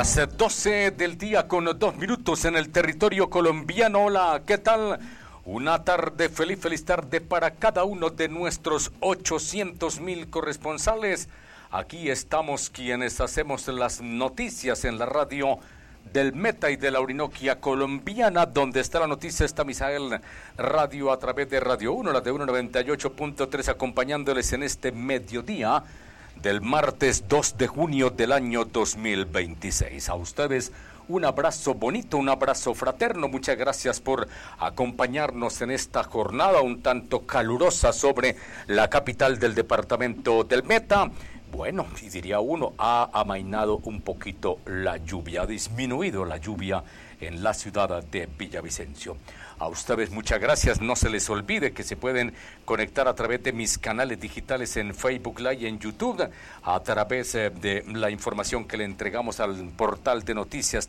Las 12 del día con 2 minutos en el territorio colombiano. Hola, ¿qué tal? Una tarde feliz tarde para cada uno de nuestros 800,000 corresponsales. Aquí estamos quienes hacemos las noticias en la radio del Meta y de la Orinoquia colombiana. Donde está la noticia está Misael Radio a través de Radio 1, la de 198.3, acompañándoles en este mediodía del martes 2 de junio del año 2026. A ustedes un abrazo bonito, un abrazo fraterno. Muchas gracias por acompañarnos en esta jornada un tanto calurosa sobre la capital del departamento del Meta. Bueno, y diría uno, ha amainado un poquito la lluvia, ha disminuido la lluvia en la ciudad de Villavicencio. A ustedes muchas gracias. No se les olvide que se pueden conectar a través de mis canales digitales en Facebook Live y en YouTube, a través de la información que le entregamos al portal de noticias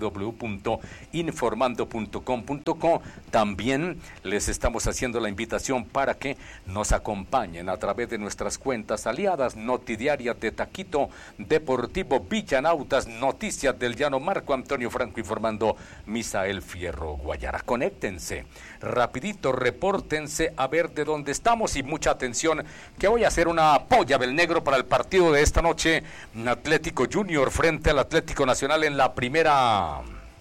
www.informando.com.co. También les estamos haciendo la invitación para que nos acompañen a través de nuestras cuentas aliadas: Notidiaria de Taquito, Deportivo Villanautas, Noticias del Llano, Marco Antonio Franco informando, Misael Fierro Guayara. Conéctense rapidito, repórtense a ver de dónde estamos, y mucha atención que voy a hacer una polla del negro para el partido de esta noche. Atlético Junior frente al Atlético Nacional en la primera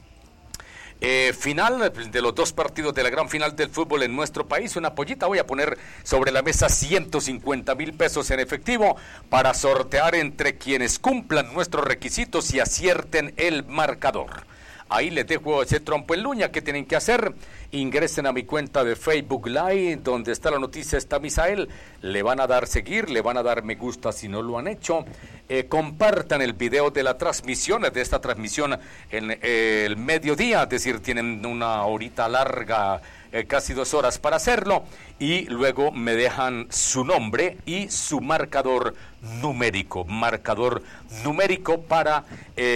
final de los dos partidos de la gran final del fútbol en nuestro país. Una pollita, voy a poner sobre la mesa 150,000 pesos en efectivo para sortear entre quienes cumplan nuestros requisitos y acierten el marcador. Ahí les dejo ese trompo en luña. ¿Qué tienen que hacer? Ingresen a mi cuenta de Facebook Live, donde está la noticia, está Misael. Le van a dar seguir, le van a dar me gusta si no lo han hecho. Compartan el video de la transmisión, de esta transmisión en el mediodía, es decir, tienen una horita larga, casi 2 horas para hacerlo, y luego me dejan su nombre y su marcador numérico para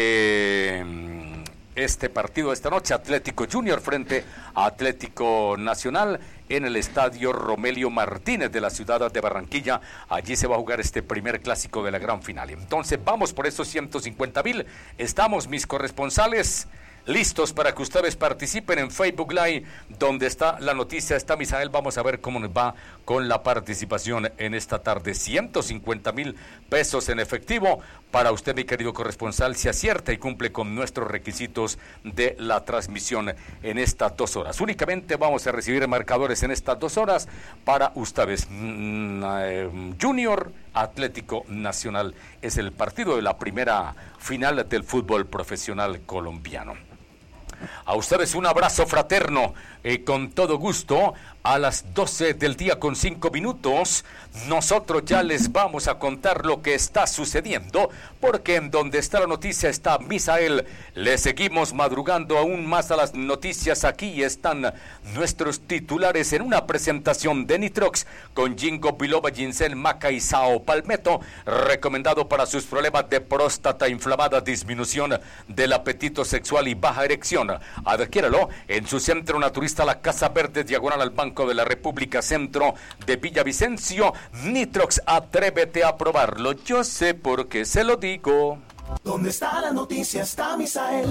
este partido de esta noche, Atlético Junior frente a Atlético Nacional en el estadio Romelio Martínez de la ciudad de Barranquilla. Allí se va a jugar este primer clásico de la gran final. Entonces vamos por esos 150,000. Estamos, mis corresponsales, listos para que ustedes participen en Facebook Live, donde está la noticia, está Misael. Vamos a ver cómo nos va con la participación en esta tarde. 150,000 pesos en efectivo para usted, mi querido corresponsal, si acierta y cumple con nuestros requisitos de la transmisión en estas 2 horas. Únicamente vamos a recibir marcadores en estas 2 horas para ustedes. Junior Atlético Nacional es el partido de la primera final del fútbol profesional colombiano. A ustedes un abrazo fraterno, con todo gusto. A las 12 del día con 5 minutos, nosotros ya les vamos a contar lo que está sucediendo, porque en donde está la noticia está Misael. Le seguimos madrugando aún más a las noticias. Aquí están nuestros titulares en una presentación de Nitrox con Ginkgo biloba, ginseng, maca y sao palmetto, recomendado para sus problemas de próstata inflamada, disminución del apetito sexual y baja erección. Adquiéralo en su centro naturista La Casa Verde, diagonal al Banco de la República, centro de Villavicencio. Nitrox, atrévete a probarlo. Yo sé por qué se lo digo. ¿Dónde está la noticia? Está Misael.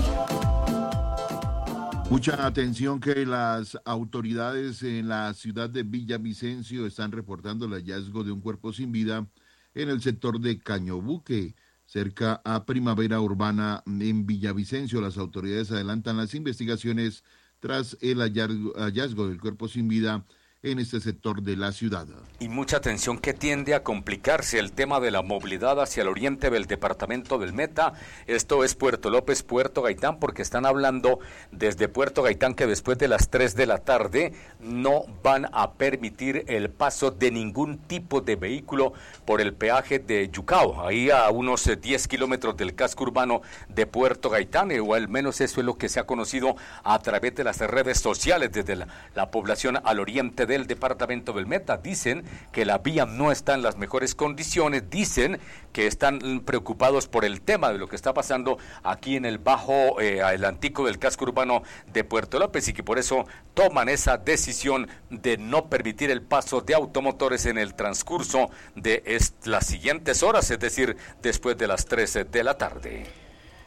Mucha atención, que las autoridades en la ciudad de Villavicencio están reportando el hallazgo de un cuerpo sin vida en el sector de Cañobuque, cerca a Primavera Urbana en Villavicencio. Las autoridades adelantan las investigaciones tras el hallazgo del cuerpo sin vida en este sector de la ciudad. Y mucha atención, que tiende a complicarse el tema de la movilidad hacia el oriente del departamento del Meta. Esto es Puerto López, Puerto Gaitán, porque están hablando desde Puerto Gaitán que después de las 3 de la tarde no van a permitir el paso de ningún tipo de vehículo por el peaje de Yucao, ahí a unos 10 kilómetros del casco urbano de Puerto Gaitán, o al menos eso es lo que se ha conocido a través de las redes sociales desde la población al oriente del departamento del Meta. Dicen que la vía no está en las mejores condiciones, dicen que están preocupados por el tema de lo que está pasando aquí en el bajo adelantico del casco urbano de Puerto López, y que por eso toman esa decisión de no permitir el paso de automotores en el transcurso de las siguientes horas, es decir, después de las 13 de la tarde.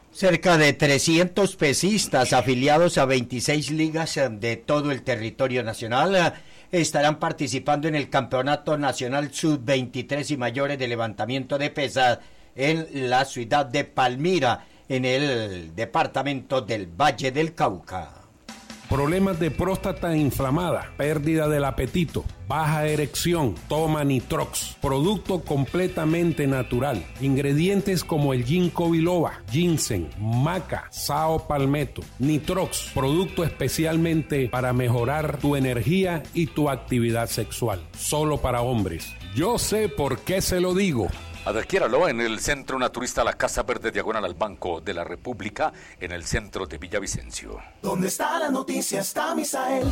Cerca de 300 pesistas afiliados a 26 ligas de todo el territorio nacional estarán participando en el Campeonato Nacional Sub-23 y mayores de levantamiento de pesas en la ciudad de Palmira, en el departamento del Valle del Cauca. Problemas de próstata inflamada, pérdida del apetito, baja erección, toma Nitrox, producto completamente natural. Ingredientes como el ginkgo biloba, ginseng, maca, sao palmetto. Nitrox, producto especialmente para mejorar tu energía y tu actividad sexual. Solo para hombres. Yo sé por qué se lo digo. Adquiéralo en el Centro Naturista La Casa Verde, diagonal al Banco de la República, en el centro de Villavicencio. ¿Dónde está la noticia? Está Misael.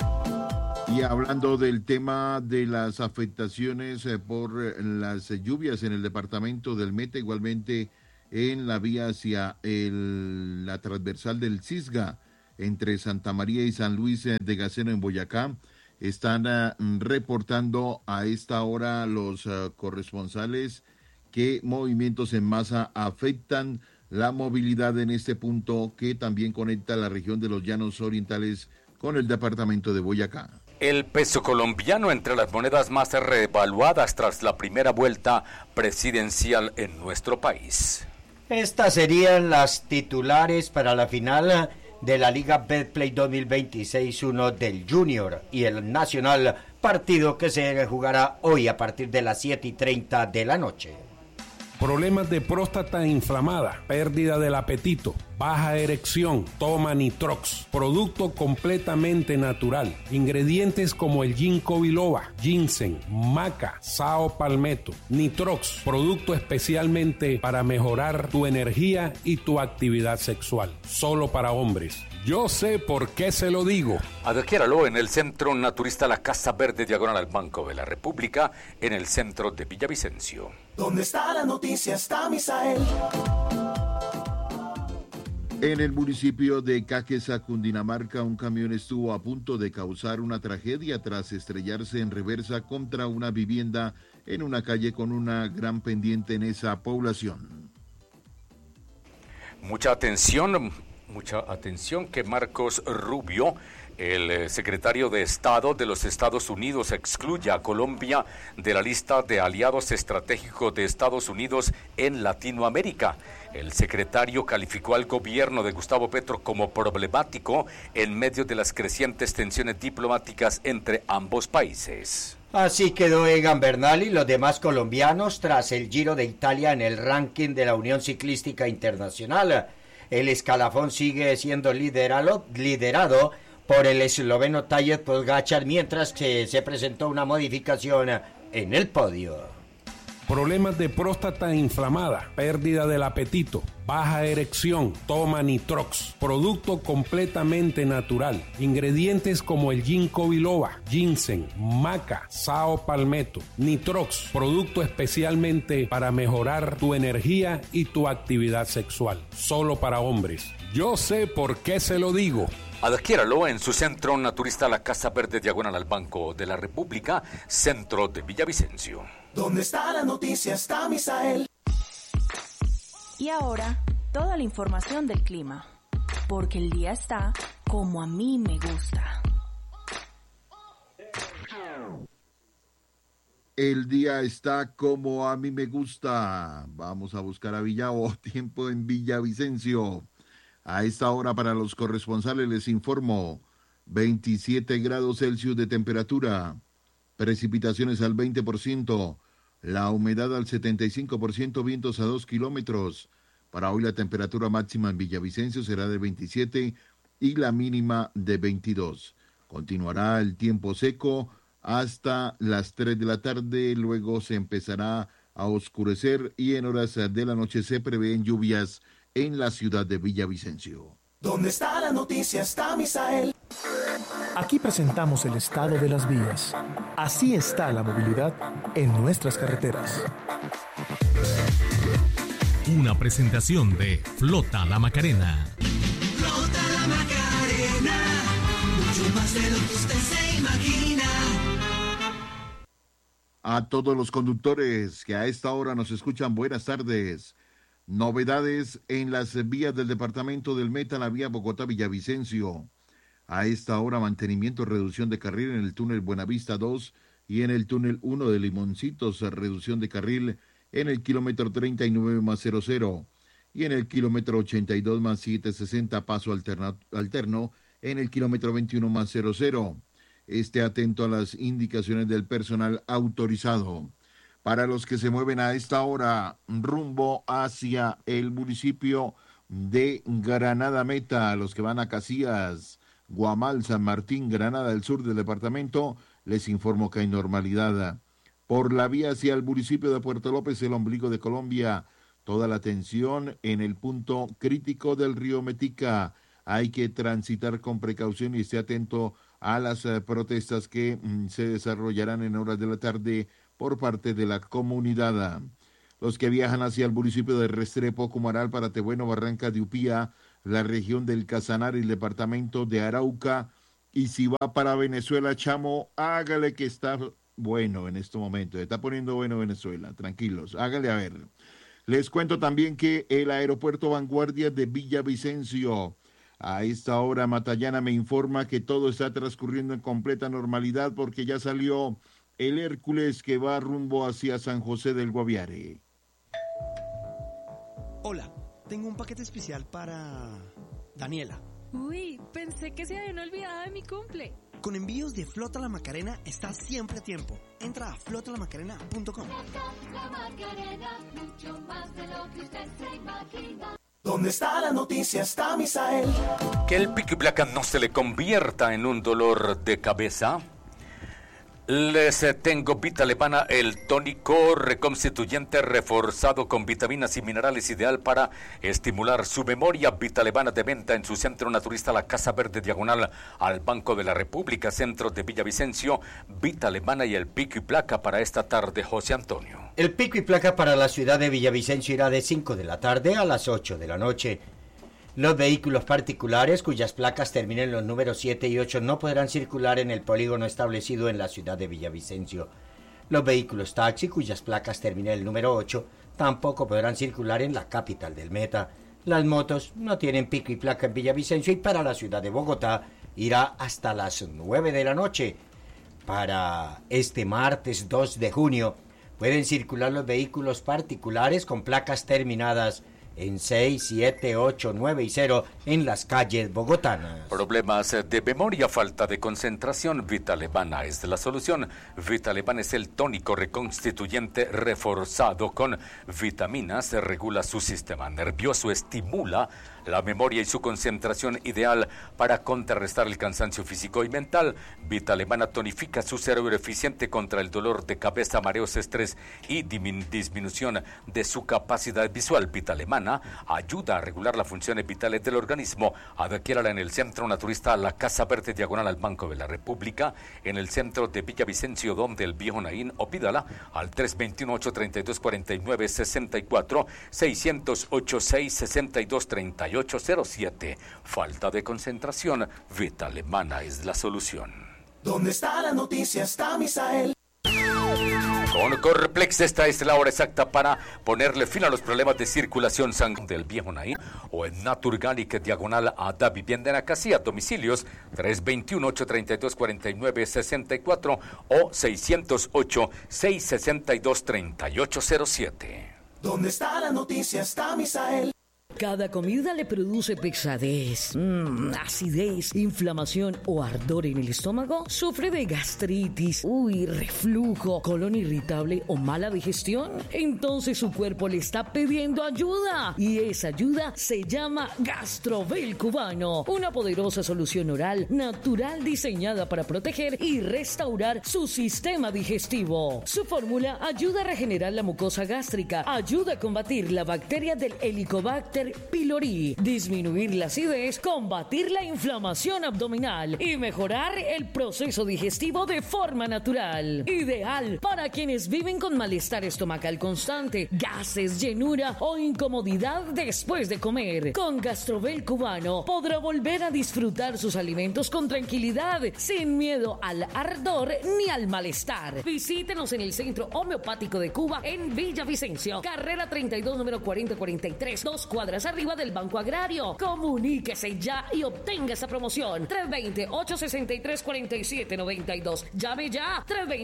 Y hablando del tema de las afectaciones por las lluvias en el departamento del Meta, igualmente en la vía hacia la transversal del Cisga, entre Santa María y San Luis de Gaceno en Boyacá, están reportando a esta hora los corresponsales que movimientos en masa afectan la movilidad en este punto que también conecta la región de los Llanos Orientales con el departamento de Boyacá. El peso colombiano entre las monedas más revaluadas tras la primera vuelta presidencial en nuestro país. Estas serían las titulares para la final de la Liga Betplay 2026-1 del Junior y el Nacional, partido que se jugará hoy a partir de las 7:30 de la noche. Problemas de próstata inflamada, pérdida del apetito, baja erección, toma Nitrox, producto completamente natural. Ingredientes como el ginkgo biloba, ginseng, maca, sao palmetto. Nitrox, producto especialmente para mejorar tu energía y tu actividad sexual. Solo para hombres. Yo sé por qué se lo digo. Adquiéralo en el Centro Naturista La Casa Verde, diagonal al Banco de la República, en el centro de Villavicencio. ¿Dónde está la noticia? Está Misael. En el municipio de Caquesa, Cundinamarca, un camión estuvo a punto de causar una tragedia tras estrellarse en reversa contra una vivienda en una calle con una gran pendiente en esa población. Mucha atención que Marcos Rubio, el secretario de Estado de los Estados Unidos, excluya a Colombia de la lista de aliados estratégicos de Estados Unidos en Latinoamérica. El secretario calificó al gobierno de Gustavo Petro como problemático en medio de las crecientes tensiones diplomáticas entre ambos países. Así quedó Egan Bernal y los demás colombianos tras el Giro de Italia en el ranking de la Unión Ciclística Internacional. El escalafón sigue siendo liderado por el esloveno Tadej Pogačar, mientras que se presentó una modificación en el podio. Problemas de próstata inflamada, pérdida del apetito, baja erección, toma Nitrox, producto completamente natural. Ingredientes como el ginkgo biloba, ginseng, maca, sao palmetto. Nitrox, producto especialmente para mejorar tu energía y tu actividad sexual. Solo para hombres. Yo sé por qué se lo digo. Adquiéralo en su Centro Naturista La Casa Verde, diagonal al Banco de la República, centro de Villavicencio. ¿Dónde está la noticia? Está Misael. Y ahora, toda la información del clima, porque el día está como a mí me gusta. El día está como a mí me gusta. Vamos a buscar a Villavo, tiempo en Villavicencio. A esta hora para los corresponsales les informo, 27 grados Celsius de temperatura, precipitaciones al 20%, la humedad al 75%, vientos a 2 kilómetros. Para hoy la temperatura máxima en Villavicencio será de 27 y la mínima de 22. Continuará el tiempo seco hasta las 3 de la tarde, luego se empezará a oscurecer y en horas de la noche se prevén lluvias en la ciudad de Villavicencio. ¿Dónde está la noticia? Está Misael. Aquí presentamos el estado de las vías. Así está la movilidad en nuestras carreteras. Una presentación de Flota La Macarena. Flota La Macarena, mucho más de lo que usted se imagina. A todos los conductores que a esta hora nos escuchan, buenas tardes. Novedades en las vías del departamento del Meta, la vía Bogotá-Villavicencio. A esta hora, mantenimiento, reducción de carril en el túnel Buenavista 2 y en el túnel 1 de Limoncitos, reducción de carril en el kilómetro 39 más 00 y en el kilómetro 82 más 760, paso alterno en el kilómetro 21 más 00. Esté atento a las indicaciones del personal autorizado. Para los que se mueven a esta hora rumbo hacia el municipio de Granada Meta, los que van a Casillas, Guamal, San Martín, Granada, el sur del departamento, les informo que hay normalidad. Por la vía hacia el municipio de Puerto López, el ombligo de Colombia, toda la atención en el punto crítico del río Metica. Hay que transitar con precaución y esté atento a las protestas que se desarrollarán en horas de la tarde por parte de la comunidad. Los que viajan hacia el municipio de Restrepo, Comaral, Paratebueno, Barranca de Upía, la región del Casanare, el departamento de Arauca, y si va para Venezuela, chamo, hágale que está bueno en este momento, está poniendo bueno Venezuela, tranquilos, hágale a ver. Les cuento también que el aeropuerto Vanguardia de Villavicencio, a esta hora Matallana me informa que todo está transcurriendo en completa normalidad porque ya salió el Hércules que va rumbo hacia San José del Guaviare. Hola, tengo un paquete especial para Daniela. Uy, pensé que se habían olvidado de mi cumple. Con envíos de Flota La Macarena estás siempre a tiempo. Entra a flotalamacarena.com. La Macarena, mucho más de lo que usted se imagina. ¿Dónde está la noticia? Está Misael. Que el pico y placa no se le convierta en un dolor de cabeza. Les tengo Vitalevana, el tónico reconstituyente reforzado con vitaminas y minerales, ideal para estimular su memoria. Vitalevana, de venta en su centro naturista La Casa Verde, diagonal al Banco de la República, centro de Villavicencio. Vitalevana y el pico y placa para esta tarde, José Antonio. El pico y placa para la ciudad de Villavicencio irá de 5 de la tarde a las 8 de la noche. Los vehículos particulares cuyas placas terminen los números 7 y 8 no podrán circular en el polígono establecido en la ciudad de Villavicencio. Los vehículos taxi cuyas placas terminen el número 8 tampoco podrán circular en la capital del Meta. Las motos no tienen pico y placa en Villavicencio y para la ciudad de Bogotá irá hasta las 9 de la noche. Para este martes 2 de junio pueden circular los vehículos particulares con placas terminadas en 6, 7, 8, 9 y 0 en las calles bogotanas. Problemas de memoria, falta de concentración, Vitalevana es la solución. Vitalevana es el tónico reconstituyente reforzado con vitaminas, regula su sistema nervioso, estimula la memoria y su concentración, ideal para contrarrestar el cansancio físico y mental. Vitalevana tonifica su cerebro, eficiente contra el dolor de cabeza, mareos, estrés y disminución de su capacidad visual. Vitalevana ayuda a regular las funciones vitales del organismo. Adquiérala en el Centro Naturista La Casa Verde, diagonal al Banco de la República, en el centro de Villavicencio, donde el Viejo Naín, o pídala al 321-832-4964, 608-662-3807. Falta de concentración, Vitalevana es la solución. ¿Dónde está la noticia? Está Misael. Con Correplex, esta es la hora exacta para ponerle fin a los problemas de circulación sanguínea del Viejo Naín, o en Naturgálica, diagonal a Da Vivienda en Acacía. Domicilios 321-832-4964 o 608-662-3807. ¿Dónde está la noticia? Está Misael. Cada comida le produce pesadez, acidez, inflamación o ardor en el estómago. ¿Sufre de gastritis, reflujo, colon irritable o mala digestión? Entonces su cuerpo le está pidiendo ayuda. Y esa ayuda se llama Gastrovel Cubano. Una poderosa solución oral natural diseñada para proteger y restaurar su sistema digestivo. Su fórmula ayuda a regenerar la mucosa gástrica, ayuda a combatir la bacteria del Helicobacter Super Pylori, disminuir la acidez, combatir la inflamación abdominal y mejorar el proceso digestivo de forma natural. Ideal para quienes viven con malestar estomacal constante, gases, llenura o incomodidad después de comer. Con Gastrovel cubano podrá volver a disfrutar sus alimentos con tranquilidad, sin miedo al ardor ni al malestar. Visítenos en el Centro Homeopático de Cuba en Villavicencio, carrera 32, número 4043, 2 cuadras arriba del Banco Agrario. Comuníquese ya y obtenga esa promoción. 320-863-4792. Llame ya.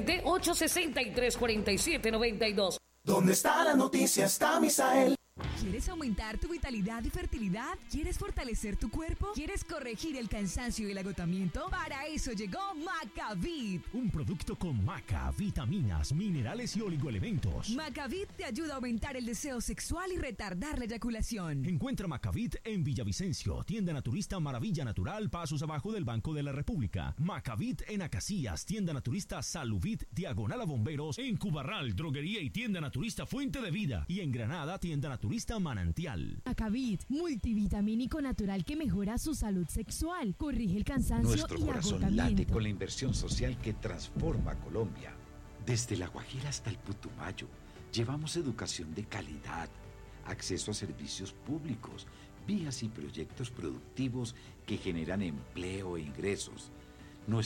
320-863-4792. ¿Dónde está la noticia? Está Misael. ¿Quieres aumentar tu vitalidad y fertilidad? ¿Quieres fortalecer tu cuerpo? ¿Quieres corregir el cansancio y el agotamiento? Para eso llegó Macavit, un producto con maca, vitaminas, minerales y oligoelementos. Macavit te ayuda a aumentar el deseo sexual y retardar la eyaculación. Encuentra Macavit en Villavicencio, tienda naturista Maravilla Natural, pasos abajo del Banco de la República. Macavit en Acacias, tienda naturista Saluvit, diagonal a Bomberos. En Cubarral, droguería y tienda naturista Fuente de Vida. Y en Granada, tienda naturista Manantial. Macavit, multivitamínico natural que mejora su salud sexual, corrige el cansancio Nuestro y corazón agotamiento. late con la inversión social que transforma a Colombia. Desde La Guajira hasta el Putumayo, llevamos educación de calidad, acceso a servicios públicos, vías y proyectos productivos que generan empleo e ingresos,